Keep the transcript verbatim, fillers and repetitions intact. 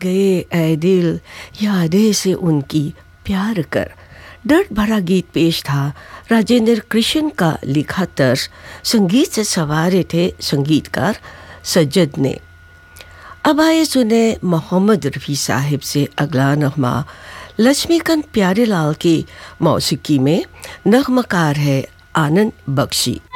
गए ऐ दिल यादें से उनकी प्यार कर। दर्द भरा गीत पेश था। राजेंद्र कृष्ण का लिखा तर्ज, संगीत से सवारे थे संगीतकार सज्जद ने। अब आए सुने मोहम्मद रफ़ी साहिब से अगला नगमा। लक्ष्मीकांत प्यारेलाल की मौसीकी में नगमकार है आनंद बख्शी।